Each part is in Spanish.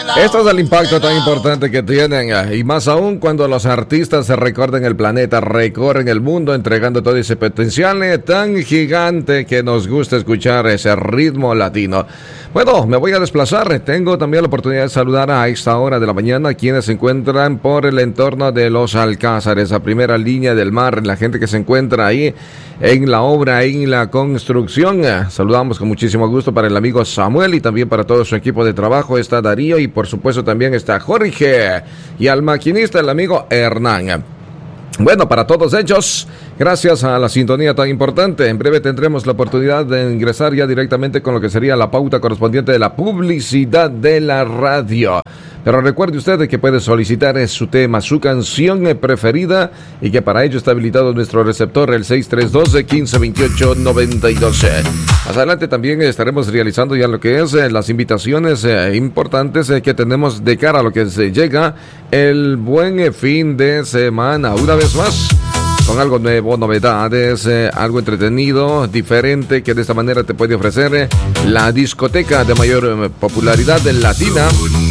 Esto es el impacto tan importante que tienen, y más aún cuando los artistas se recorren el planeta, recorren el mundo, entregando todo ese potencial tan gigante que nos gusta escuchar ese ritmo latino. Bueno, me voy a desplazar. Tengo también la oportunidad de saludar a esta hora de la mañana a quienes se encuentran por el entorno de Los Alcázares, a primera línea del mar, la gente que se encuentra ahí en la obra, en la construcción. Saludamos con muchísimo gusto para el amigo Samuel y también para todo su equipo de trabajo. Está Darío y por supuesto también está Jorge y al maquinista, el amigo Hernán. Bueno, para todos ellos, gracias a la sintonía tan importante. En breve tendremos la oportunidad de ingresar ya directamente con lo que sería la pauta correspondiente de la publicidad de la radio. Pero recuerde usted que puede solicitar su tema, su canción preferida, y que para ello está habilitado nuestro receptor, el 6312-1528-92. Más adelante también estaremos realizando ya lo que es las invitaciones importantes que tenemos de cara a lo que se llega el buen fin de semana. Una vez más, con algo nuevo, novedades, algo entretenido, diferente, que de esta manera te puede ofrecer la discoteca de mayor popularidad latina.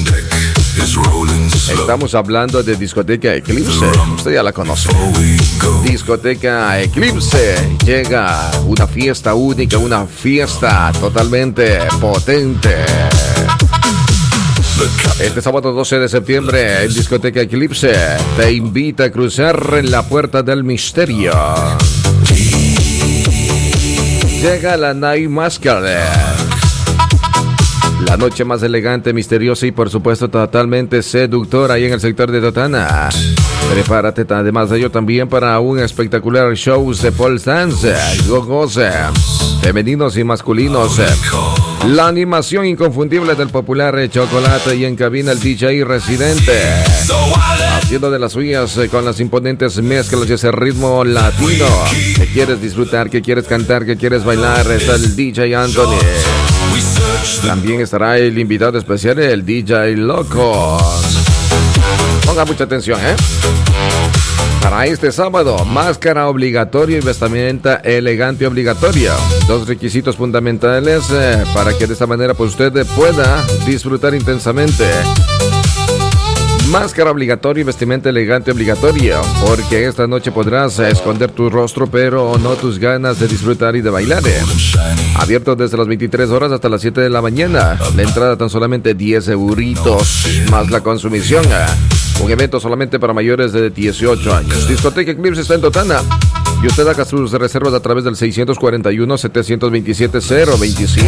Estamos hablando de Discoteca Eclipse. Usted ya la conoce. Discoteca Eclipse. Llega una fiesta única, una fiesta totalmente potente. Este sábado 12 de septiembre en Discoteca Eclipse te invita a cruzar en la Puerta del Misterio. Llega la Night Masquerade, la noche más elegante, misteriosa y por supuesto totalmente seductora ahí en el sector de Totana. Prepárate además de ello también para un espectacular show de pole dance, gogos femeninos y masculinos. La animación inconfundible del popular Chocolate y en cabina el DJ residente, haciendo de las suyas con las imponentes mezclas de ese ritmo latino. Que quieres disfrutar, que quieres cantar, que quieres bailar, está el DJ Anthony. También estará el invitado especial, el DJ Loco. Ponga mucha atención, Para este sábado, máscara obligatoria y vestimenta elegante obligatoria. Dos requisitos fundamentales para que de esta manera pues, usted pueda disfrutar intensamente. Máscara obligatoria y vestimenta elegante obligatoria, porque esta noche podrás esconder tu rostro, pero no tus ganas de disfrutar y de bailar. Abierto desde las 23 horas hasta las 7 de la mañana. La entrada tan solamente 10 euritos, más la consumición. Un evento solamente para mayores de 18 años. Discoteca Eclipse está en Totana. Y usted haga sus reservas a través del 641-727-025.